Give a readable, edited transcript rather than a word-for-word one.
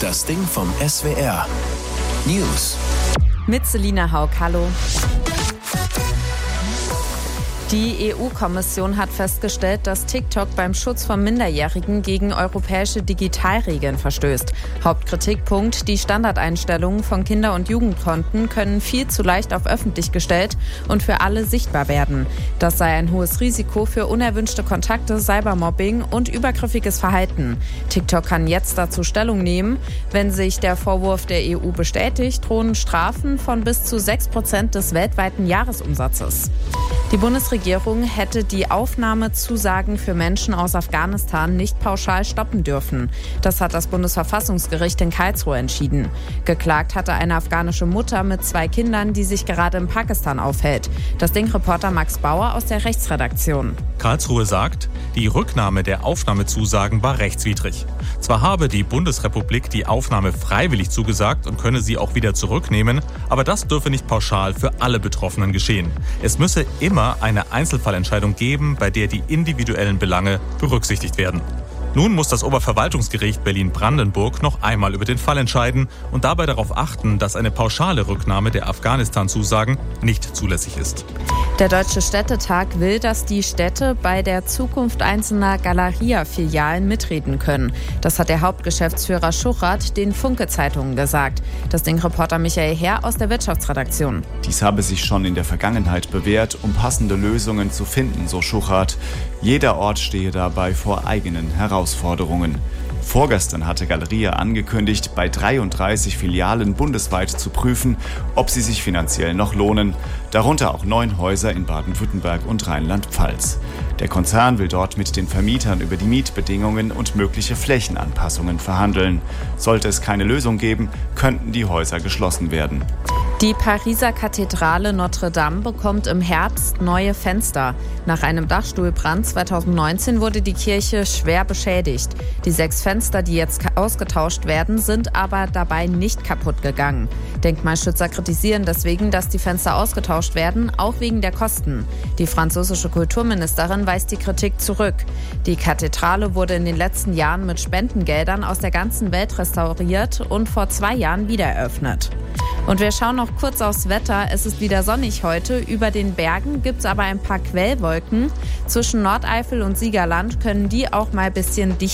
Das Ding vom SWR. News. Mit Selina Haug, hallo. Die EU-Kommission hat festgestellt, dass TikTok beim Schutz von Minderjährigen gegen europäische Digitalregeln verstößt. Hauptkritikpunkt: Die Standardeinstellungen von Kinder- und Jugendkonten können viel zu leicht auf öffentlich gestellt und für alle sichtbar werden. Das sei ein hohes Risiko für unerwünschte Kontakte, Cybermobbing und übergriffiges Verhalten. TikTok kann jetzt dazu Stellung nehmen. Wenn sich der Vorwurf der EU bestätigt, drohen Strafen von bis zu 6% des weltweiten Jahresumsatzes. Die Bundesregierung hätte die Aufnahmezusagen für Menschen aus Afghanistan nicht pauschal stoppen dürfen. Das hat das Bundesverfassungsgericht in Karlsruhe entschieden. Geklagt hatte eine afghanische Mutter mit 2 Kindern, die sich gerade in Pakistan aufhält. Das Ding-Reporter Max Bauer aus der Rechtsredaktion. Karlsruhe sagt, die Rücknahme der Aufnahmezusagen war rechtswidrig. Zwar habe die Bundesrepublik die Aufnahme freiwillig zugesagt und könne sie auch wieder zurücknehmen, aber das dürfe nicht pauschal für alle Betroffenen geschehen. Es müsse immer eine Einzelfallentscheidung geben, bei der die individuellen Belange berücksichtigt werden. Nun muss das Oberverwaltungsgericht Berlin-Brandenburg noch einmal über den Fall entscheiden und dabei darauf achten, dass eine pauschale Rücknahme der Afghanistan-Zusagen nicht zulässig ist. Der Deutsche Städtetag will, dass die Städte bei der Zukunft einzelner Galeria-Filialen mitreden können. Das hat der Hauptgeschäftsführer Schuchert den Funke-Zeitungen gesagt. Das Ding-Reporter Michael Herr aus der Wirtschaftsredaktion. Dies habe sich schon in der Vergangenheit bewährt, um passende Lösungen zu finden, so Schuchert. Jeder Ort stehe dabei vor eigenen Herausforderungen. Vorgestern hatte Galeria angekündigt, bei 33 Filialen bundesweit zu prüfen, ob sie sich finanziell noch lohnen. Darunter auch 9 Häuser in Baden-Württemberg und Rheinland-Pfalz. Der Konzern will dort mit den Vermietern über die Mietbedingungen und mögliche Flächenanpassungen verhandeln. Sollte es keine Lösung geben, könnten die Häuser geschlossen werden. Die Pariser Kathedrale Notre Dame bekommt im Herbst neue Fenster. Nach einem Dachstuhlbrand 2019 wurde die Kirche schwer beschädigt. Die 6 Fenster, die jetzt ausgetauscht werden, sind aber dabei nicht kaputt gegangen. Denkmalschützer kritisieren deswegen, dass die Fenster ausgetauscht werden, auch wegen der Kosten. Die französische Kulturministerin weist die Kritik zurück. Die Kathedrale wurde in den letzten Jahren mit Spendengeldern aus der ganzen Welt restauriert und vor 2 Jahren wiedereröffnet. Und wir schauen noch kurz aufs Wetter. Es ist wieder sonnig heute. Über den Bergen gibt es aber ein paar Quellwolken. Zwischen Nordeifel und Siegerland können die auch mal ein bisschen dicht